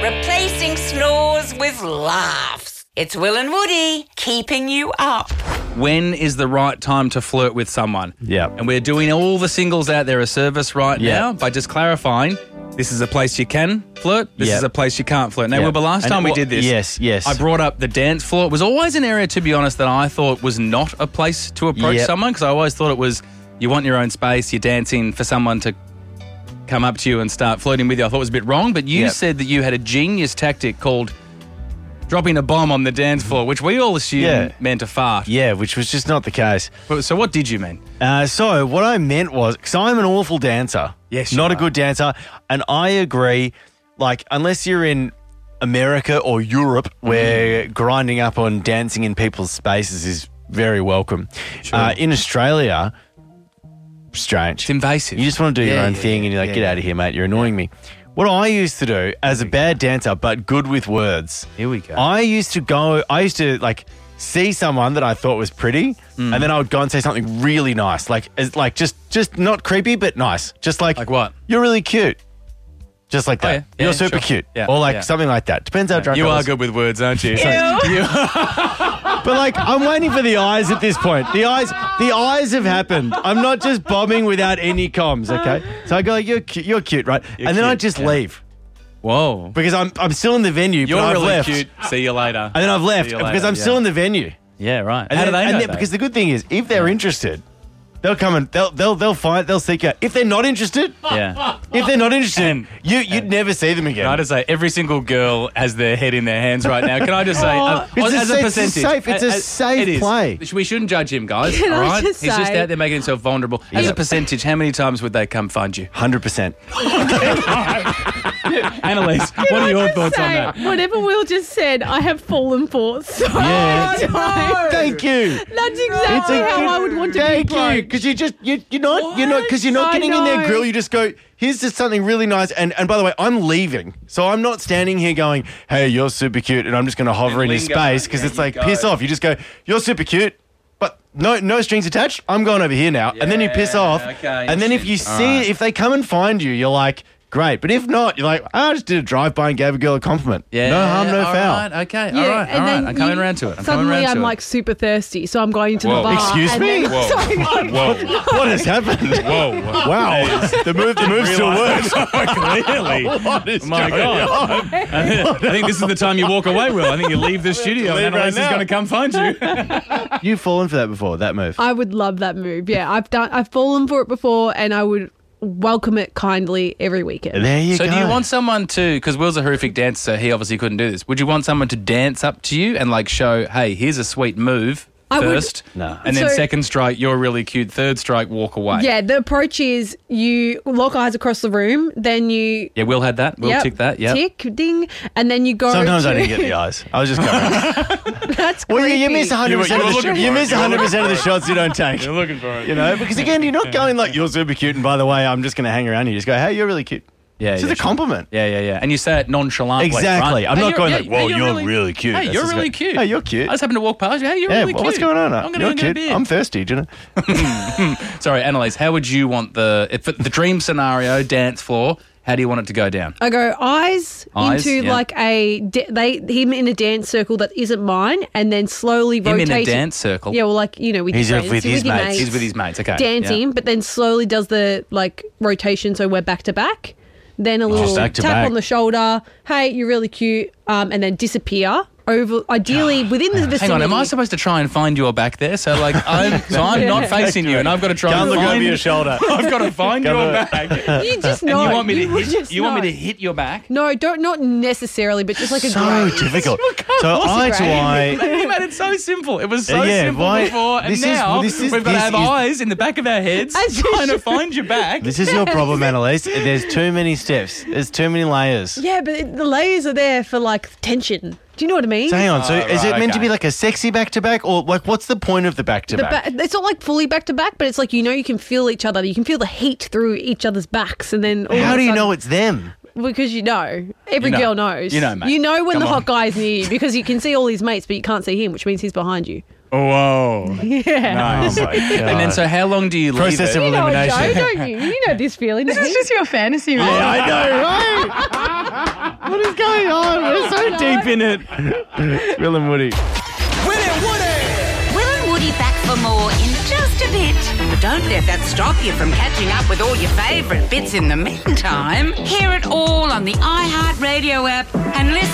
replacing snores with laughs. It's Will and Woody keeping you up. When is the right time to flirt with someone? Yeah. And we're doing all the singles out there a service right Yeah. now by just clarifying this is a place you can flirt, this Yeah. is a place you can't flirt. Now, Yeah. Wilbur, last And time we did this, Yes. I brought up the dance floor. It was always an area, to be honest, that I thought was not a place to approach Yep. someone because I always thought it was you want your own space, you're dancing for someone to come up to you and start flirting with you. I thought it was a bit wrong, but you Yep. said that you had a genius tactic called dropping a bomb on the dance floor, which we all assumed Yeah. meant a fart. Yeah, which was just not the case. So what did you mean? So what I meant was, because I'm an awful dancer. Yes, you Not a are. good dancer. And I agree, like, unless you're in America or Europe where grinding up on dancing in people's spaces is very welcome. Sure. In Australia, strange. It's invasive. You just want to do your own thing and you're like, yeah, get out of here, mate. You're annoying me. What I used to do as a bad dancer, but good with words. Here we go. I used to like see someone that I thought was pretty, and then I would go and say something really nice, like just not creepy, but nice. Just like what? You're really cute. Just like that. yeah. Yeah, You're super sure. cute. Yeah, Or like yeah. something like that. Depends how drunk You I are was. good with words, aren't you? But like, I'm waiting for the eyes at this point. The eyes have happened. I'm not just bombing without any comms, okay? So I go, you're cute, right? You're and then I cute, just yeah. leave. Whoa. Because I'm still in the venue, You're but I've really left. cute. See you later. And then I've left See you because later, I'm still in the venue. Yeah, right. And How then, do they know that? Because the good thing is, if they're interested, they'll come and they'll seek out. If they're not interested, Yeah. And- you'd never see them again. Can I just say, every single girl has their head in their hands right now. Can I just say, It's as a a percentage. it's a safe it is. play. We shouldn't judge him, guys. Can all I right? just He's just say- out there making himself vulnerable. As a Yep. percentage, how many times would they come find you? 100%. Annalise, what are your thoughts on Say, that? whatever Will just said, I have fallen for so Yeah. many times. Thank you. That's exactly how I would want to be Thank you, approached. because you're not getting in their know. grill. You just go, here's just something really nice. And by the way, I'm leaving, so I'm not standing here going, hey, you're super cute, and I'm just going to hover in his lingo. space because Yeah, it's you like go. piss off. You just go, you're super cute. But no strings attached. I'm going over here now, and then you piss Yeah, off. okay, And then if you interesting. see, All right. if they come and find you, you're like, great. But if not, you're like, I just did a drive-by and gave a girl a compliment. Yeah. No harm, no all foul. Right, okay. Yeah, all right. and All right. then I'm coming you- around to it. Suddenly I'm like super thirsty, so I'm going to the Whoa. bar. Excuse and me? then- Whoa. Sorry, like, Whoa. What has happened? Whoa. Wow. the move still works. Clearly. What is My going God. on? I think this is the time you walk away, Will. I think you leave the studio Leave and right Annalise is now. going to come find you. You've fallen for that before, that move. I would love that move. Yeah, I've fallen for it before, and I would welcome it kindly every weekend. There you So go. do you want someone to, because Will's a horrific dancer, so he obviously couldn't do this. Would you want someone to dance up to you and like show, hey, here's a sweet move I would- first, No. and then So- second strike, you're really cute, third strike, walk away. Yeah, the approach is you lock eyes across the room, then you Yeah, Will had that. Will yep, tick that. Yeah. tick, ding, and then you go. Sometimes to, I didn't get the eyes. I was just going. That's Well, creepy. you miss 100% You were of the looking for you it. miss You were 100% of the shots you don't take. You're looking for it. You know, because again, you're not going like you're super cute, and by the way, I'm just going to hang around you. Just go, hey, you're really cute. Yeah, It's just a sure. compliment. Yeah. And you say it nonchalantly. Exactly. Right? I'm Hey, not you're- going yeah, like, whoa, hey, you're really cute. Hey, That's you're just really like, cute. Hey, you're cute. I just happened to walk past you. Hey, you're Yeah, really well, cute. what's going on? I'm going You're to get a cute. beer. I'm thirsty, do you know? Sorry, Annalise, how would you want the dream scenario, dance floor, how do you want it to go down? I go eyes into yeah. like him in a dance circle that isn't mine, and then slowly Him rotate in a dance circle? Yeah, well, like with He's your with friends, his your mates. He's with his mates, okay. dancing, Yeah. but then slowly does the like rotation, so we're back to back. Then a little back to tap back. on the shoulder. Hey, you're really cute. And then disappear over, ideally within the vicinity. Hang on, am I supposed to try and find your back there? So like, I'm not facing you, and I've got to try Can't and look find over your shoulder. I've got to find Come your on. back. You just And know. you want me to would hit? just You want me know. to hit your back? No, not necessarily, but just like a So grade. difficult. So eye to eye. You made it so simple. It was so Yeah, simple why- before, and this is- now this is- we've got to this have is- eyes in the back of our heads As you trying to should. find your back. This is your problem, Annalise. There's too many steps. There's too many layers. Yeah, but the layers are there for like tension. Do you know what I mean? So hang on. So is it right, meant to okay. be like a sexy back to back, or like what's the point of the back to The back? it's not like fully back to back, but it's like you can feel each other. You can feel the heat through each other's backs, and then all How of a do you sudden- know it's them? Because every know. girl knows. You know, mate. You know when Come the on. hot guy's near you because you can see all his mates, but you can't see him, which means he's behind you. Whoa. Yeah. Nice. Oh my And then, God. so how long do you leave Process it? of You know it, elimination. Joe, don't you? You know this feeling. This is just your fantasy, right? I know, right? What is going on? We're so deep in it. It's Will and Woody. Will and Woody back for more in just a bit. But don't let that stop you from catching up with all your favourite bits in the meantime. Hear it all on the iHeartRadio app and listen